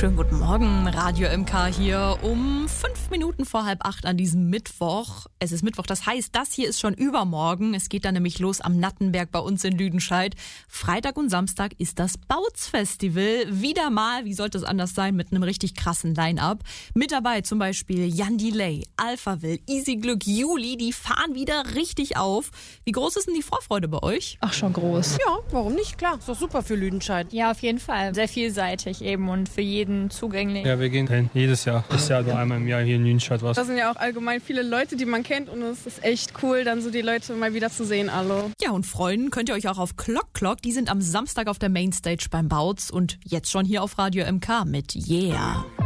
Schönen guten Morgen, Radio MK hier um 5 Minuten vor 7:30 an diesem Mittwoch. Es ist Mittwoch, das heißt, das hier ist schon übermorgen. Es geht dann nämlich los am Nattenberg bei uns in Lüdenscheid. Freitag und Samstag ist das Bautzfestival. Wieder mal, wie sollte es anders sein, mit einem richtig krassen Line-Up. Mit dabei zum Beispiel Jan Delay, Alphaville, Easy Glück, Juli, die fahren wieder richtig auf. Wie groß ist denn die Vorfreude bei euch? Ach, schon groß. Ja, warum nicht? Klar, ist doch super für Lüdenscheid. Ja, auf jeden Fall. Sehr vielseitig eben und für jeden zugänglich. Ja, wir gehen hin. Jedes Jahr. Das Jahr nur einmal im Jahr hier in Lüdenscheid was. Das sind ja auch allgemein viele Leute, die man kennt und es ist echt cool, dann so die Leute mal wieder zu sehen, alle. Ja, und freuen könnt ihr euch auch auf Clock. Die sind am Samstag auf der Mainstage beim Bautz und jetzt schon hier auf Radio MK mit Yeah.